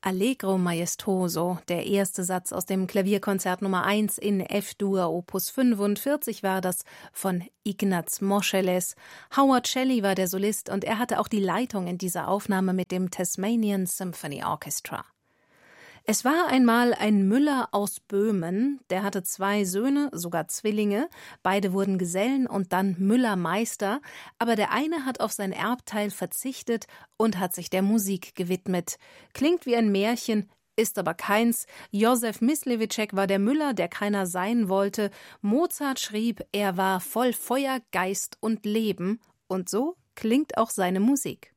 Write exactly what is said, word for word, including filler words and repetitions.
Allegro maestoso, der erste Satz aus dem Klavierkonzert Nummer eins in F-Dur Opus fünfundvierzig war das von Ignaz Moscheles. Howard Shelley war der Solist und er hatte auch die Leitung in dieser Aufnahme mit dem Tasmanian Symphony Orchestra. Es war einmal ein Müller aus Böhmen, der hatte zwei Söhne, sogar Zwillinge, beide wurden Gesellen und dann Müllermeister, aber der eine hat auf sein Erbteil verzichtet und hat sich der Musik gewidmet. Klingt wie ein Märchen, ist aber keins. Josef Myslewitschek war der Müller, der keiner sein wollte. Mozart schrieb, er war voll Feuer, Geist und Leben, und so klingt auch seine Musik.